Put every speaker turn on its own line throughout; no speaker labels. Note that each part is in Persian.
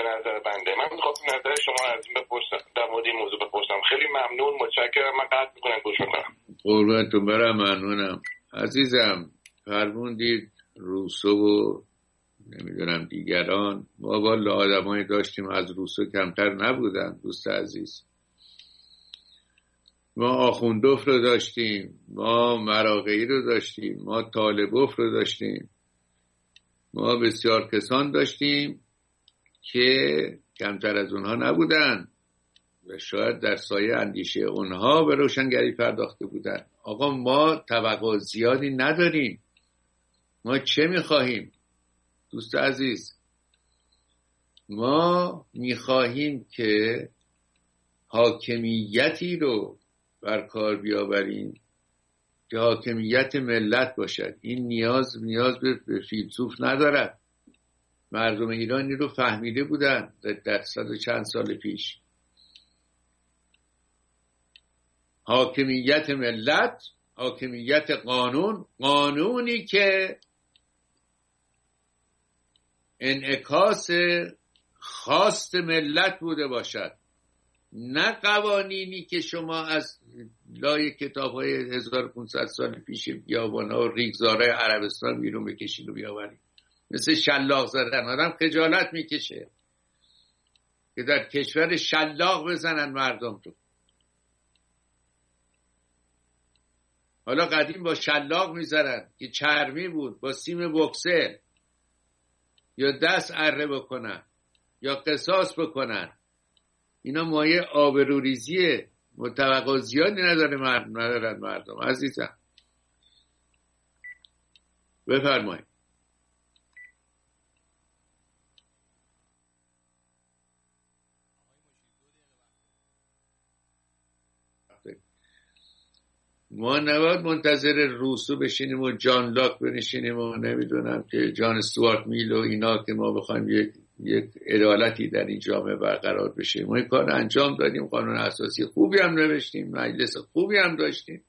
نظر بنده. من می‌خواستم نظر شما از این بپرسم، در مورد این موضوع بپرسم. خیلی ممنون، متشکرم. من قطع می‌کنم، گوش می‌کنم.
قربونتون برم، ممنونم عزیزم. فرمودید روسو و نمیدونم دیگران، ما والا آدمایی داشتیم از روسو کمتر نبودن دوست عزیز. ما آخوندوف رو داشتیم، ما مراغه‌ای رو داشتیم، ما طالبوف رو داشتیم، ما بسیار کسان داشتیم که کمتر از اونها نبودن و شاید در سایه اندیشه اونها به روشنگری پرداخته بودن. آقا ما توقع زیادی نداریم. ما چه میخواهیم دوست عزیز؟ ما میخواهیم که حاکمیتی رو بر کار بیاوریم که حاکمیت ملت باشد. این نیاز به فیلسوف ندارد. مردم ایرانی رو فهمیده بودن در 100 و چند سال پیش. حاکمیت ملت، حاکمیت قانون، قانونی که انعکاس خواست ملت بوده باشد، نه قوانینی که شما از لای کتاب‌های 1500 سال پیش بیابان‌ها و ریگزارهای عربستان بیرون بکشید و بیاورید. مثل شلاق زدن، آدم خجالت میکشه که در کشور شلاق بزنن مردم رو. حالا قدیم با شلاق میزنن که چرمی بود، با سیم بوکسل، یا دست اره بکنن یا قصاص بکنن. اینا مایه آبروریزیه. توقع زیادی ندارن مردم عزیزم. بفرمایید. ما نباید منتظر روسو بشینیم و جان لاک بنشینیم و نمیدونم که جان استوارت میل و اینا که ما بخوایم یک عدالتی در این جامعه برقرار بشه. ما این کار انجام دادیم، قانون اساسی خوبی هم نوشتیم، مجلس خوبی هم داشتیم.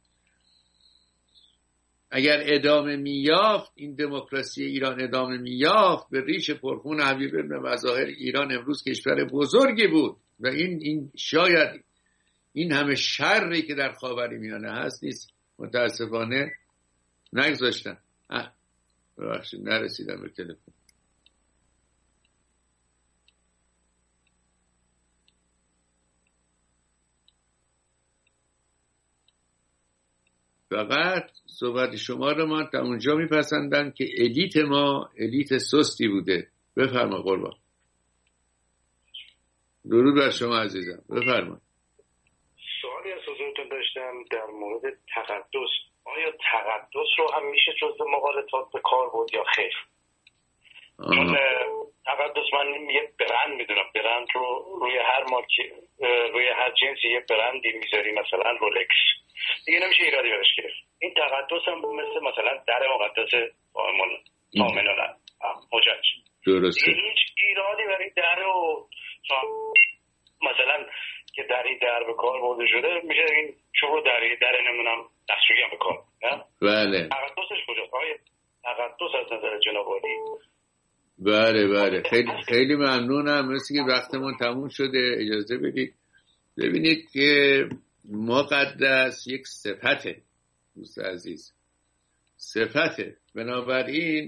اگر ادامه میافت این دموکراسی ایران، ادامه میافت، به ریش پرخون حبیب بن مظاهر ایران امروز کشور بزرگی بود و این شاید این همه شری که در خاورمیانه هست نیست. متاسفانه نگذاشتن. ببخشید نرسیدم به تلفن. فقط صحبت شما رو ما تا اونجا میپسندن که الیت ما الیت سستی بوده. بفرما قربان. درود بر شما عزیزم، بفرما.
سوالی از حضورتون داشتم در مورد تقدس. آیا تقدس رو هم میشه جزء مقالطات به کار برد یا خیر؟ چون تقدس من یه برند میدونم، برند رو روی هر روی هر جنسی یه برندی میذاری، مثلا رولکس، دیگه نمیشه ایرادی برش گرفت. این تقدس هم مثلا در مقدس آمنان حجج،
درسته.
هیچ ایرادی برای در و مثلا که در این در به کار برده شده میشه این چوب رو در نمونم دستشویی هم به کار.
بله.
تقدسش کجاست؟ تقدس از نظر جناب عالی.
بله خیلی ممنونم. مثل که وقتمون تموم شده، اجازه بدید ببینید که مقدس یک صفته دوست عزیز، صفته. بنابراین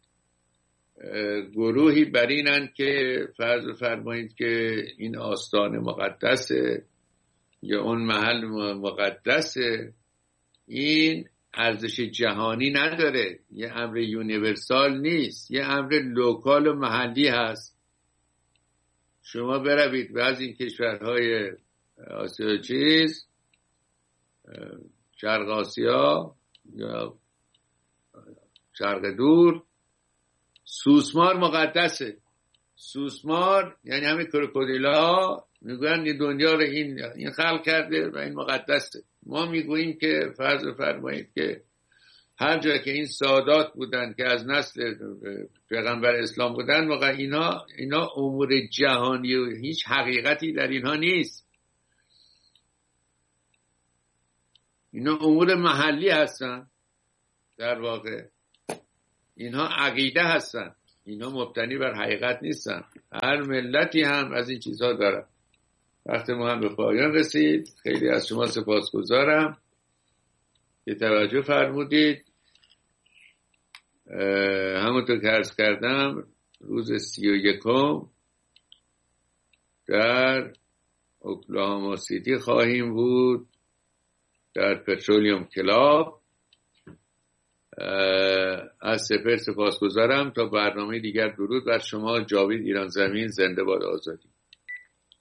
گروهی بر اینن که فرض فرمایید که این آستان مقدسه یا اون محل مقدسه، این ارزش جهانی نداره، یه امر یونیورسال نیست، یه امر لوکال و محلی هست. شما بروید بعضی این کشورهای آسیا شرق آسیا یا شرق دور، سوسمار مقدسه. سوسمار یعنی همین کروکودیلا میگوین این دنیا رو این خلق کرده و این مقدسه. ما میگوییم که فرض فرمایید که هر جا که این سادات بودن که از نسل پیغمبر اسلام بودن، واقعا اینا امور جهانی و هیچ حقیقتی در اینها نیست. اینا امور محلی هستن. در واقع اینها عقیده هستن. اینا مبتنی بر حقیقت نیستن. هر ملتی هم از این چیزها داره. وقت ما هم به پایان رسید. خیلی از شما سپاسگزارم که توجه فرمودید. همونطور که عرض کردم روز 31 در اوکلاهاما سیتی خواهیم بود در پترولیوم کلاب. از سپر سپاسگزارم. تا برنامه دیگر درود بر شما. جاوید ایران زمین. زنده باد آزادی.